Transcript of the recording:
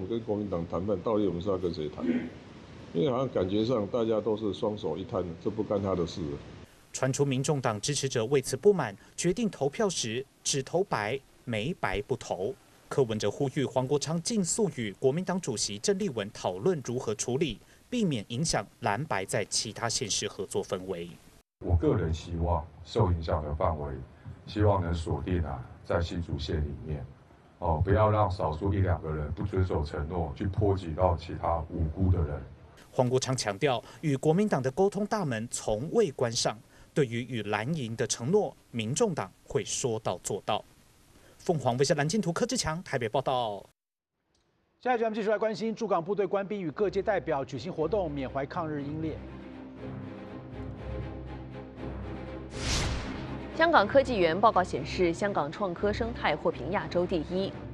们跟国民党谈判，到底我们是要跟谁谈？因为好像感觉上大家都是双手一摊，这不干他的事。 传出民众党支持者为此不满，决定投票时只投白，没白不投。柯文哲呼吁黄国昌尽速与国民党主席郑丽文讨论如何处理，避免影响蓝白在其他县市合作氛围。 我个人希望受影响的范围，希望能锁定在新竹县里面，不要让少数1、2个人不遵守承诺，去波及到其他无辜的人。 黄国昌强调，与国民党的沟通大门从未关上，对于与蓝营的承诺，民众党会说到做到。凤凰卫视蓝金图柯志强台北报道。 下一节我们继续来关心驻港部队官兵与各界代表举行活动，缅怀抗日英烈。 香港科技园报告显示，香港创科生态获评亚洲第1。